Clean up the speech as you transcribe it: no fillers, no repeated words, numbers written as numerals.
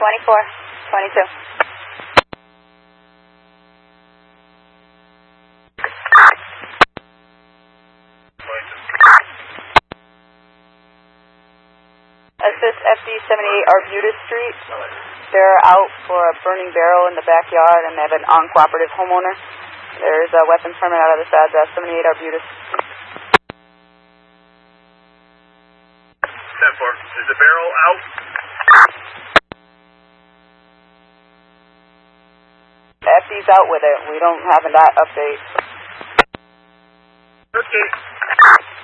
22. Assist FD78 Arbutus Street. They're out for a burning barrel in the backyard and they have an uncooperative homeowner. There's a weapons permit out of this address, 78 Arbutus. 10-4. Is the barrel out? FD's out with it. We don't have that update.